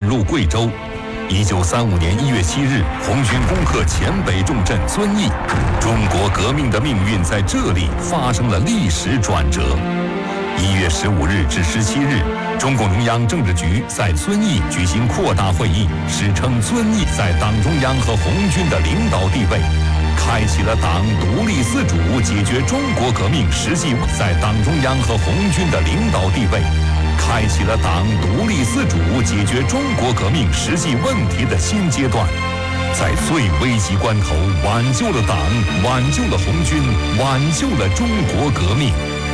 入贵州。1935年1月7日，红军攻克黔北重镇遵义，中国革命的命运在这里发生了历史转折。1月15日至17日，中共中央政治局在遵义举行扩大会议，史称遵义在党中央和红军的领导地位，开启了党独立自主解决中国革命实际在党中央和红军的领导地位，开启了党独立自主解决中国革命实际问题的新阶段，在最危急关头挽救了党，挽救了红军，挽救了中国革命。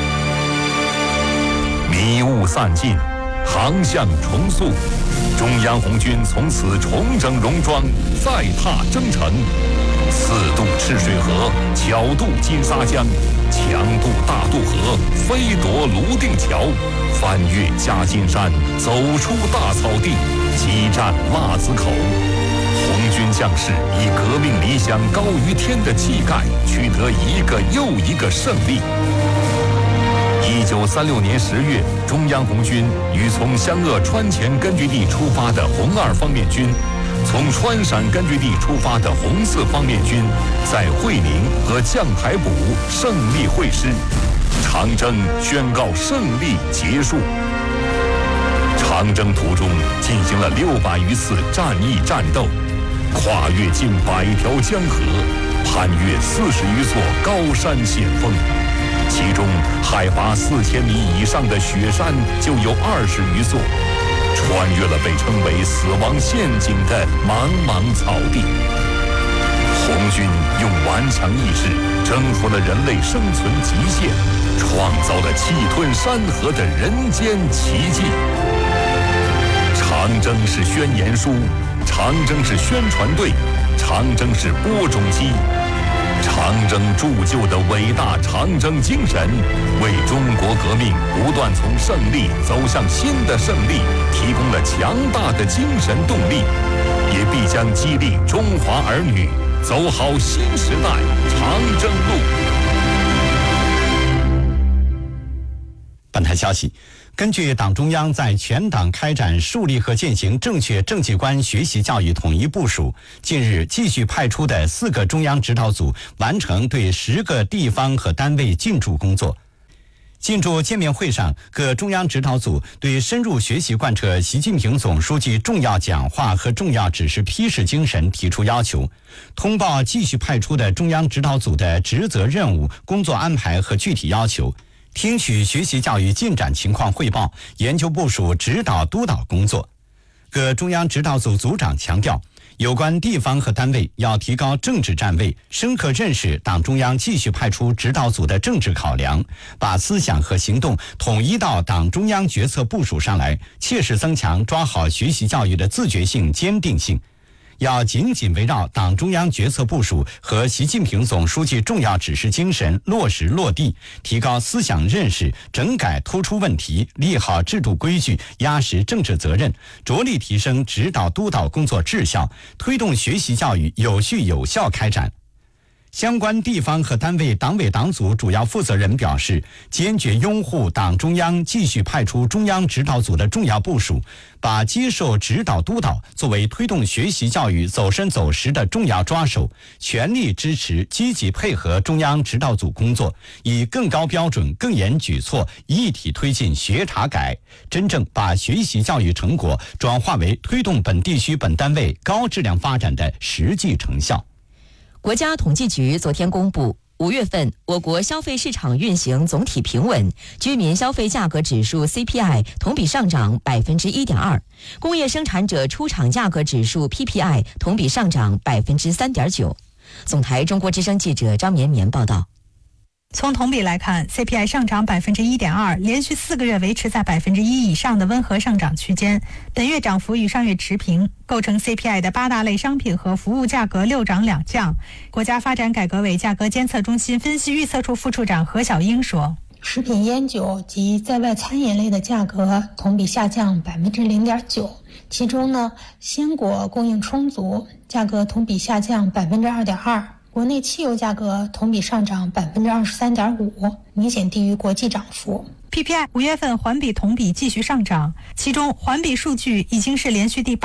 迷雾散尽，航向重塑，中央红军从此重整戎装，再踏征程，四渡赤水河，巧渡金沙江，强渡大渡河，飞夺泸定桥，翻越夹金山，走出大草地，激战腊子口。红军将士以革命理想高于天的气概，取得一个又一个胜利。1936年10月，中央红军与从湘鄂川黔根据地出发的红二方面军，从川陕根据地出发的红四方面军，在会宁和将台堡胜利会师，长征宣告胜利结束。长征途中进行了600余次战役战斗，跨越近100条江河，攀越40余座高山险峰。其中海拔4000米以上的雪山就有20余座，穿越了被称为死亡陷阱的茫茫草地。红军用顽强意志征服了人类生存极限，创造了气吞山河的人间奇迹。长征是宣言书，长征是宣传队，长征是播种机。长征铸就的伟大长征精神，为中国革命不断从胜利走向新的胜利提供了强大的精神动力，也必将激励中华儿女走好新时代长征路。 本台消息，根据党中央在全党开展树立和践行正确政绩观学习教育统一部署，近日继续派出的4个中央指导组完成对10个地方和单位进驻工作。进驻见面会上，各中央指导组对深入学习贯彻习近平总书记重要讲话和重要指示批示精神提出要求，通报继续派出的中央指导组的职责任务、工作安排和具体要求，听取学习教育进展情况汇报，研究部署指导督导工作。各中央指导组组长强调，有关地方和单位要提高政治站位，深刻认识党中央继续派出指导组的政治考量，把思想和行动统一到党中央决策部署上来，切实增强抓好学习教育的自觉性、坚定性。要紧紧围绕党中央决策部署和习近平总书记重要指示精神落实落地，提高思想认识，整改突出问题，立好制度规矩，压实政治责任，着力提升指导督导工作质效，推动学习教育有序有效开展。相关地方和单位党委党组主要负责人表示，坚决拥护党中央继续派出中央指导组的重要部署，把接受指导督导作为推动学习教育走深走实的重要抓手，全力支持积极配合中央指导组工作，以更高标准、更严举措一体推进学查改，真正把学习教育成果转化为推动本地区本单位高质量发展的实际成效。 国家统计局昨天公布，5月份我国消费市场运行总体平稳，居民消费价格指数 CPI 同比上涨 1.2%， 工业生产者出厂价格指数 PPI 同比上涨 3.9%。 总台中国之声记者张绵绵报道。 从同比来看 ，CPI 上涨 1.2%， 连续4个月维持在 1% 以上的温和上涨区间。本月涨幅与上月持平，构成 CPI 的8大类商品和服务价格6涨2降。国家发展改革委价格监测中心分析预测处副处长何小英说：“ 食品烟酒及在外餐饮类的价格同比下降 0.9%， 其中呢，鲜果供应充足，价格同比下降 2.2%。”国内汽油价格同比上涨 23.5%， 明显低于国际涨幅。 PPI 5月份环比同比继续上涨，其中环比数据已经是连续第8